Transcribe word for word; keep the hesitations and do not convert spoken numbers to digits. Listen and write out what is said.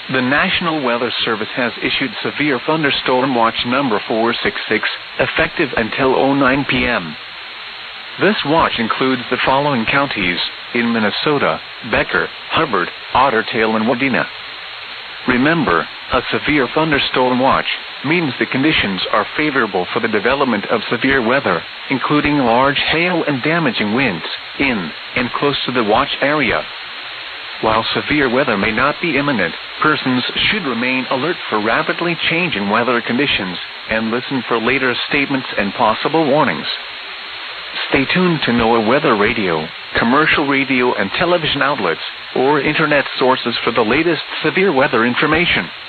The National Weather Service has issued Severe Thunderstorm Watch number four six six, effective until oh nine p m This watch includes the following counties in Minnesota: Becker, Hubbard, Otter Tail, and Wadena. Remember, a severe thunderstorm watch means the conditions are favorable for the development of severe weather, including large hail and damaging winds, in and close to the watch area. While severe weather may not be imminent, persons should remain alert for rapidly changing weather conditions and listen for later statements and possible warnings. Stay tuned to NOAA Weather Radio, commercial radio and television outlets, or internet sources for the latest severe weather information.